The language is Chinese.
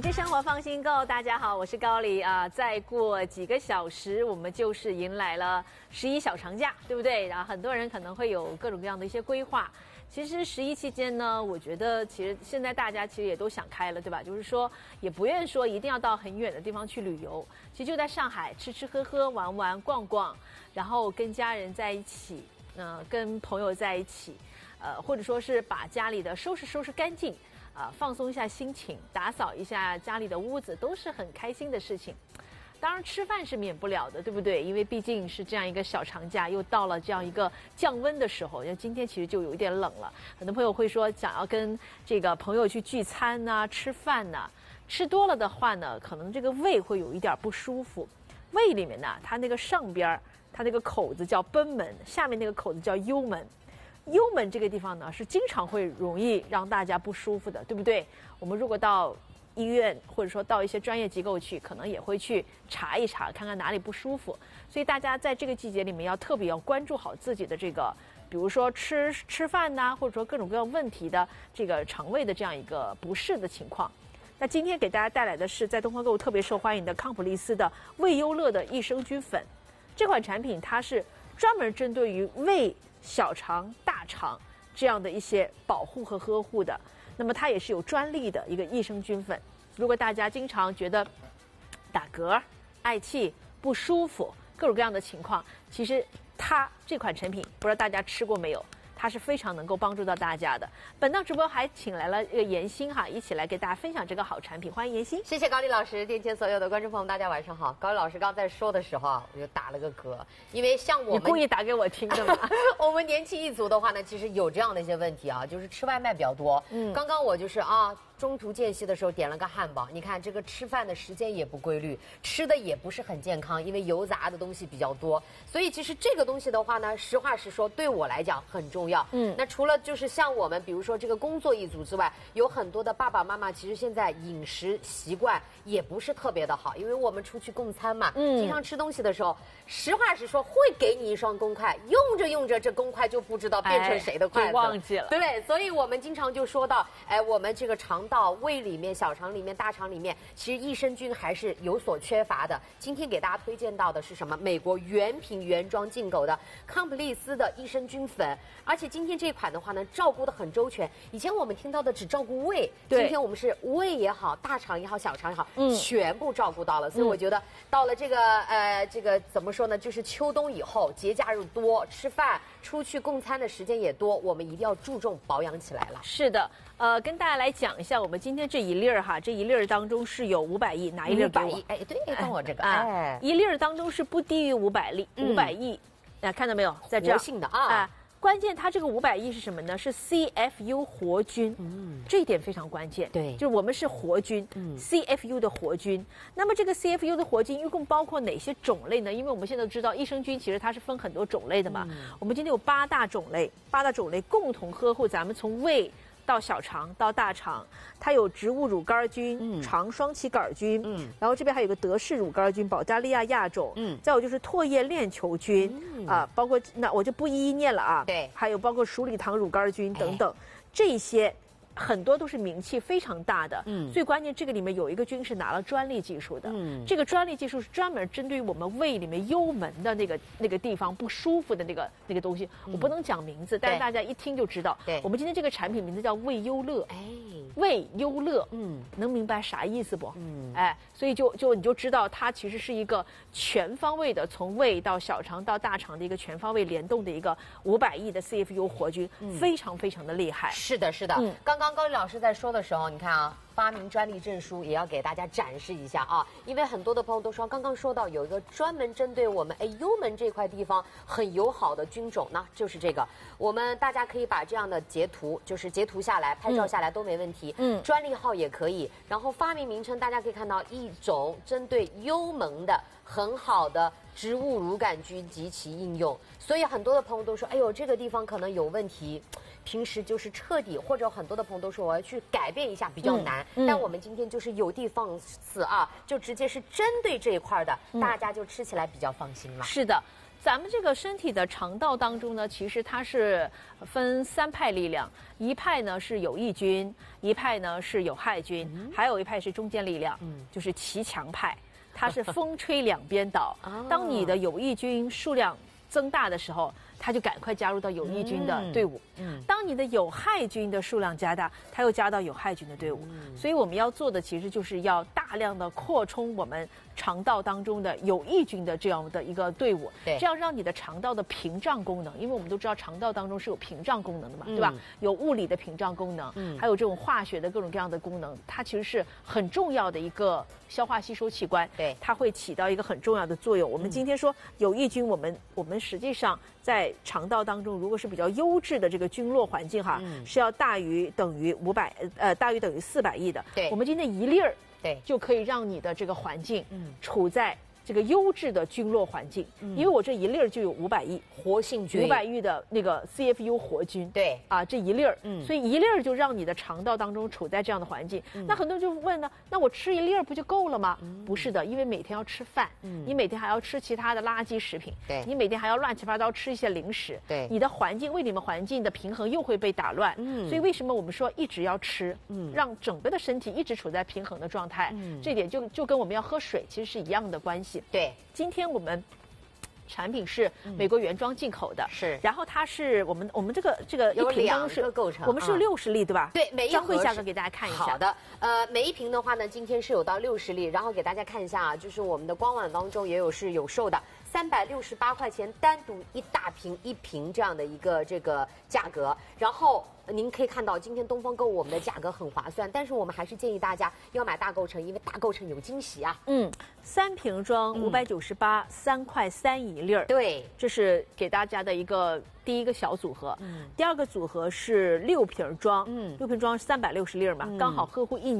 品质生活放心购，大家好，我是高丽啊。再过几个小时，我们就是迎来了11小长假，对不对？然后很多人可能会有各种各样的一些规划。其实11期间呢，我觉得其实现在大家其实也都想开了，对吧？就是说也不愿说一定要到很远的地方去旅游，其实就在上海吃吃喝喝、玩玩逛逛，然后跟家人在一起，跟朋友在一起，或者说是把家里的收拾干净。放松一下心情，打扫一下家里的屋子，都是很开心的事情。当然，吃饭是免不了的，对不对？因为毕竟是这样一个小长假，又到了这样一个降温的时候。因为今天其实就有一点冷了，很多朋友会说想要跟这个朋友去聚餐呐、吃饭呐。吃多了的话呢，可能这个胃会有一点不舒服。胃里面呢，它那个上边它那个口子叫贲门，下面那个口子叫幽门。幽门这个地方呢，是经常会容易让大家不舒服的，对不对？我们如果到医院或者说到一些专业机构去，可能也会去查一查，看看哪里不舒服。所以大家在这个季节里面要特别要关注好自己的这个，比如说吃饭呐，或者说各种各样问题的这个肠胃的这样一个不适的情况。那今天给大家带来的是在东方购物特别受欢迎的康普利斯的胃优乐的益生菌粉。这款产品它是专门针对于胃、小肠、大肠这样的一些保护和呵护的，那么它也是有专利的一个益生菌粉。如果大家经常觉得打嗝、嗳气、不舒服，各种各样的情况，其实它这款产品不知道大家吃过没有，它是非常能够帮助到大家的。本档直播还请来了妍鑫哈，一起来给大家分享这个好产品，欢迎妍鑫。 谢谢高丽老师，电前所有的观众朋友们，大家晚上好。高丽老师刚在说的时候啊，我就打了个嗝，因为像我们你故意打给我听的吗？ 我们年轻一族的话呢，其实有这样的一些问题啊，就是吃外卖比较多。刚刚我就是中途间隙的时候点了个汉堡，你看这个吃饭的时间也不规律，吃的也不是很健康，因为油炸的东西比较多，所以其实这个东西的话呢，实话实说，对我来讲很重要。那除了就是像我们比如说这个工作一族之外，有很多的爸爸妈妈其实现在饮食习惯也不是特别的好，因为我们出去共餐嘛，经常吃东西的时候，实话实说会给你一双公筷，用着用着这公筷就不知道变成谁的筷子， 就忘记了。 对，所以我们经常就说到，我们这个肠道、胃里面、小肠里面、大肠里面，其实益生菌还是有所缺乏的。今天给大家推荐到的是什么？美国原品原装进口的康普利斯的益生菌粉，而且今天这款的话呢，照顾得很周全。以前我们听到的只照顾胃，今天我们是胃也好、大肠也好、小肠也好，全部照顾到了。所以我觉得到了这个怎么说呢？就是秋冬以后，节假日多，吃饭、出去共餐的时间也多，我们一定要注重保养起来了。 是的。跟大家来讲一下，我们今天这一粒哈，这一粒当中是有500亿，哪一粒 ？500亿，对，跟我这个， 一粒当中是不低于500亿，看到没有，在这儿， 活性的啊， 关键它这个500亿是什么呢？是 CFU 活菌，这一点非常关键。 对， 就是我们是活菌，CFU 的活菌。那么这个 CFU 的活菌一共包括哪些种类呢？因为我们现在都知道益生菌其实它是分很多种类的嘛。我们今天有8大种类共同呵护咱们从胃到小肠到大肠，它有植物乳杆菌、肠双歧杆菌，然后这边还有个德氏乳杆菌、保加利亚亚种，再有就是唾液链球菌，包括那我就不一一念了啊， 对， 还有包括鼠李糖乳杆菌等等，这些很多都是名气非常大的，最关键这个里面有一个菌是拿了专利技术的，这个专利技术是专门针对于我们胃里面幽门的那个地方不舒服的那个东西，我不能讲名字，但是大家一听就知道，我们今天这个产品名字叫胃优乐，胃优乐，能明白啥意思不？所以你就知道它其实是一个全方位的，从胃到小肠到大肠的一个全方位联动的一个500亿的 CFU 活菌，非常非常的厉害。 是的，是的。刚刚高丽老师在说的时候，你看啊，发明专利证书也要给大家展示一下啊，因为很多的朋友都说，刚刚说到有一个专门针对我们幽门这块地方很友好的菌种呢，就是这个。我们大家可以把这样的截图，就是截图下来、拍照下来都没问题。专利号也可以。然后发明名称大家可以看到，一种针对幽门的很好的植物乳杆菌及其应用。所以很多的朋友都说，哎呦，这个地方可能有问题。平时就是彻底，或者很多的朋友都说我要去改变一下比较难，但我们今天就是有的放矢啊，就直接是针对这一块的，大家就吃起来比较放心了。 是的。 咱们这个身体的肠道当中呢，其实它是分3派力量，一派呢是有益菌，一派呢是有害菌，还有一派是中间力量，就是骑墙派，它是风吹两边倒。当你的有益菌数量增大的时候，它就赶快加入到有益菌的队伍。当你的有害菌的数量加大，它又加到有害菌的队伍。所以我们要做的其实就是要大量的扩充我们肠道当中的有益菌的这样的一个队伍，这样让你的肠道的屏障功能，因为我们都知道肠道当中是有屏障功能的嘛，对吧？有物理的屏障功能，还有这种化学的各种各样的功能，它其实是很重要的一个消化吸收器官， 对， 它会起到一个很重要的作用。我们今天说有益菌，我们实际上在肠道当中，如果是比较优质的这个菌落环境哈，是要大于等于400亿的。 对， 我们今天1粒儿。 对， 就可以让你的这个环境，处在这个优质的菌落环境，因为我这1粒儿就有500亿活性菌 ，500亿的那个 CFU 活菌， 对啊，这1粒儿，所以1粒儿就让你的肠道当中处在这样的环境。那很多人就问呢，那我吃1粒儿不就够了吗？不是的，因为每天要吃饭，你每天还要吃其他的垃圾食品， 对， 你每天还要乱七八糟吃一些零食， 对， 你的环境胃里面环境的平衡又会被打乱，所以为什么我们说一直要吃，让整个的身体一直处在平衡的状态，这点就跟我们要喝水其实是一样的关系。 对， 今天我们产品是美国原装进口的， 是， 然后它是我们这个有一瓶当中是 2个构成， 我们是60粒对吧？ 对，每一盒会价格给大家看一下。 好的，每一瓶的话呢，今天是有到60粒，然后给大家看一下啊，就是我们的官网当中也有售的，368块钱单独一大瓶1瓶这样的一个这个价格，然后。您可以看到，今天东方购物我们的价格很划算，但是我们还是建议大家要买大构成，因为大构成有惊喜啊。 3瓶装598，3块3一粒儿。 对， 这是给大家的第一个小组合。第二个组合是6瓶装，6瓶装360粒嘛，刚好合乎1年。